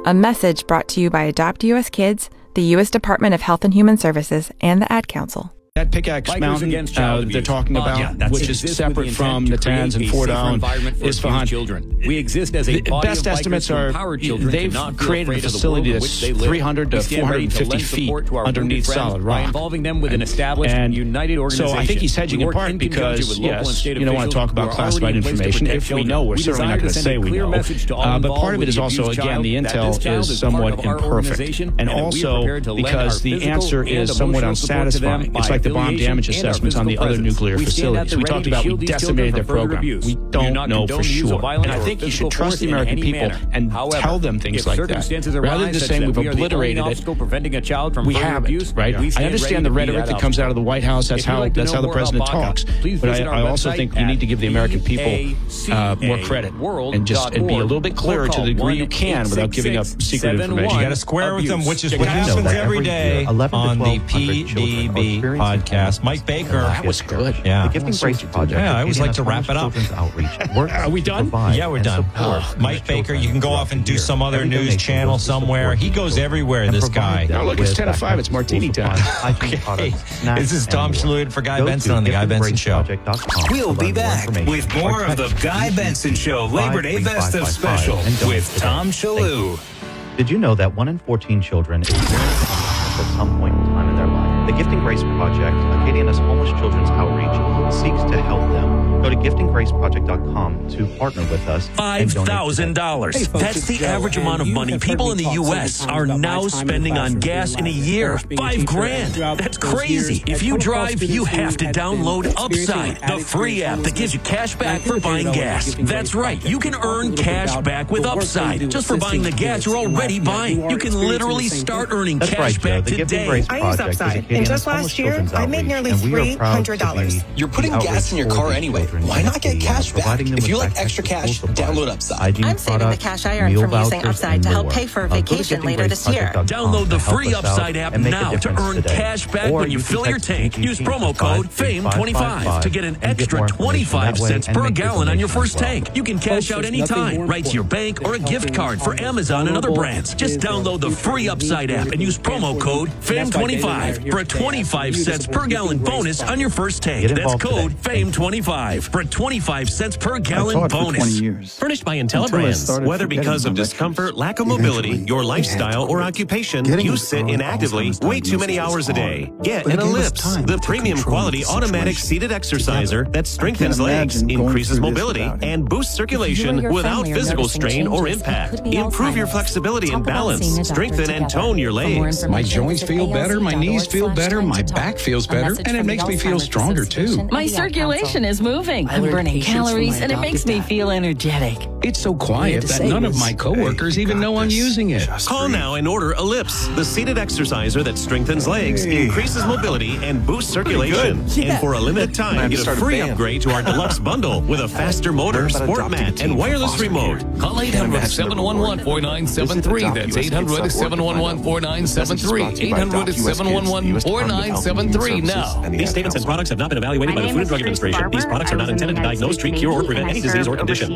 A message brought to you by Adopt US Kids, the U.S. Department of Health and Human Services, and the Ad Council. That Pickaxe Mountain they're talking about, which is separate from Natanz and Fort Allen, Isfahan. We exist as a body best estimates are they've created a facility that's 300 to 450 feet underneath solid rock. Involving them with an established and united organization. So I think he's hedging in part because, yes, you don't want to talk about classified information. If we know, we're certainly not going to say we know. But part of it is also, again, the intel is somewhat imperfect. And also because the answer is somewhat unsatisfying. It's like the bomb damage assessments on the other nuclear facilities. We talked about we decimated their program. We don't know for sure. And I think you should trust the American people and tell them things like that. Rather than saying we've obliterated it, we haven't, right? I understand the rhetoric that comes out of the White House. That's how the president talks. But I also think you need to give the American people more credit and be a little bit clearer to the degree you can without giving up secret information. You got to square with them, which is what happens every day on the PDB podcast. Mike Baker. That was good. Yeah. The Gifting Grace Project. Yeah, I always like to wrap it up. Are we done? Yeah, we're done. Mike Baker, you can go off and do some other news channel somewhere. He goes everywhere, this guy. Now look, it's 10 to 5. It's martini time. Okay. This is Tom Shalhoub for Guy Benson on The Guy Benson Show. We'll be back with more of The Guy Benson Show Labor Day Best of Special with Tom Shalhoub. Did you know that 1 in 14 children experience homelessness at some point in time in their life? The Gifting Grace Project, Acadiana's Homeless Children's Outreach, seeks to help them. Go to giftinggraceproject.com to partner with us. $5,000. That's the average amount of money people in the U.S. are now spending on gas in a year. $5,000. That's crazy. If you drive, you have to download Upside, the free app that gives you cash back for buying gas. That's right. You can earn cash back with Upside just for buying the gas you're already buying. You can literally start earning cash back today. I use Upside, and just last year, I made nearly $300. You're putting gas in your car anyway. Why not get cash back? If you like extra cash, download Upside. I'm saving the cash I earned from using Upside to help pay for a vacation later this year. Download the free Upside app now to earn cash back when you fill your tank. Use promo code FAME25 to get an extra 25 cents per gallon on your first tank. You can cash out anytime, right to your bank or a gift card for Amazon and other brands. Just download the free Upside app and use promo code FAME25 for a 25 cents per gallon bonus on your first tank. That's code FAME25 for a 25 cents per gallon bonus. Furnished by IntelliBrands. Whether because of discomfort, lack of mobility, your lifestyle, or occupation, you sit inactively way too many hours a day. Get an Ellipse, the premium quality automatic seated exerciser that strengthens legs, increases mobility, and boosts circulation without physical strain or impact. Improve your flexibility and balance. Strengthen and tone your legs. My joints feel better, my knees feel better, my back feels better, and it makes me feel stronger too. My circulation is moving. I'm burning calories, and it makes me feel energetic. It's so quiet that none of my coworkers even know I'm using it. Call now and order Ellipse, the seated exerciser that strengthens legs, increases mobility, and boosts circulation. And for a limited time, get a free upgrade to our deluxe bundle with a faster motor, sport mat, and wireless remote. Call 800-711-4973. That's 800-711-4973. 800-711-4973 now. These statements and products have not been evaluated by the Food and Drug Administration. These products are not intended to diagnose, treat, cure, or prevent any disease or condition.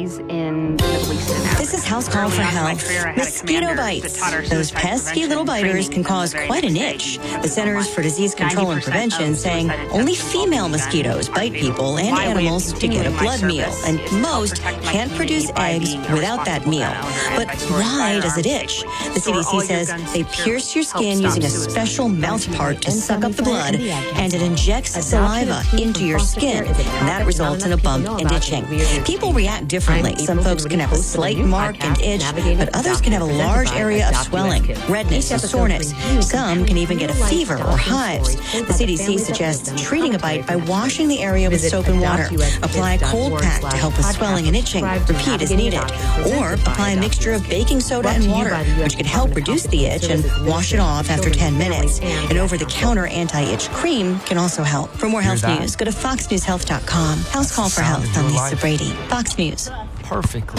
This is House Call for Health. Mosquito bites. Those pesky little biters can cause quite an itch. The Centers for Disease Control and Prevention saying only female mosquitoes bite people and animals to get a blood meal, and most can't produce eggs without that meal. But why does it itch? The CDC says they pierce your skin using a special mouth part to suck up the blood, and it injects saliva into your skin, and that results in a bump and itching. People react differently. Some folks can have a slight mark and itch, but others can have a large area of swelling, redness, and soreness. Some can even get a fever or hives. The CDC suggests treating a bite by washing the area with soap and water. Apply a cold pack to help with swelling and itching. Repeat as needed. Or apply a mixture of baking soda and water, which can help reduce the itch and wash it off after 10 minutes. An over-the-counter anti-itch cream can also help. For more health news, go to foxnewshealth.com. House Call for Health on Lisa Brady. Fox News. Perfectly.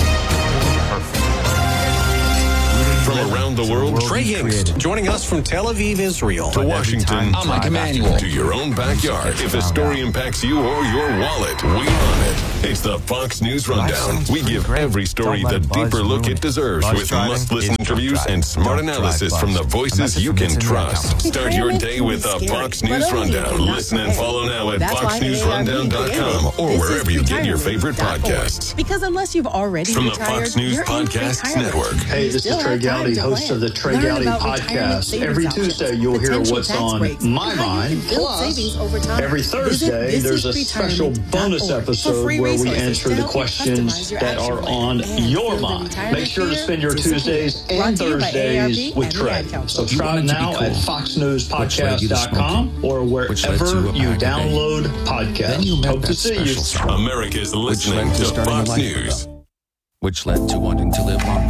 From around the world, Trey Hingst, joining us from Tel Aviv, Israel. To Washington, I'm Mike Emanuel. To your own backyard. If a story impacts you or your wallet, we run it. It's the Fox News Rundown. We give every story the deeper look it deserves with must-listen interviews, and smart analysis from the voices you can trust. Start your day with a Fox News Rundown. Listen and follow now at foxnewsrundown.com or wherever you get your favorite podcasts. Because unless you've already from retired, the Fox News Podcasts Network. Hey, this is Trey Gowdy, host of the Trey Gowdy Podcast. Every Tuesday, you'll hear what's on my mind. Plus, every Thursday, there's a special bonus episode where we answer the questions that are on your mind. Make sure to spend your Tuesdays and Thursdays with Trey. Subscribe now at foxnewspodcast.com or wherever you download podcasts. Hope to see you. America's listening to Fox News. Which led to wanting to live longer.